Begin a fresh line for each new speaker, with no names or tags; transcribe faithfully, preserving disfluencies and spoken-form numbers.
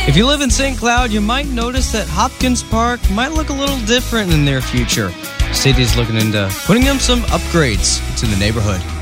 If you live in Saint Cloud, you might notice that Hopkins Park might look a little different in the near future. The city is looking into putting in some upgrades to the neighborhood.